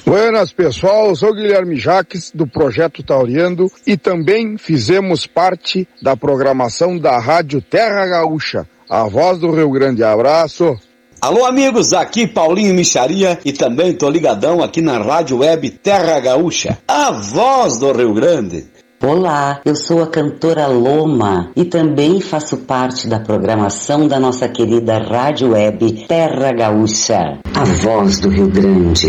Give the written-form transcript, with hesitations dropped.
Buenas, pessoal, eu sou Guilherme Jaques, do Projeto Tauriando, e também fizemos parte da programação da Rádio Terra Gaúcha, a voz do Rio Grande. Abraço! Alô, amigos, aqui Paulinho Micharia e também tô ligadão aqui na Rádio Web Terra Gaúcha, a voz do Rio Grande. Olá, eu sou a cantora Loma e também faço parte da programação da nossa querida Rádio Web Terra Gaúcha, a voz do Rio Grande.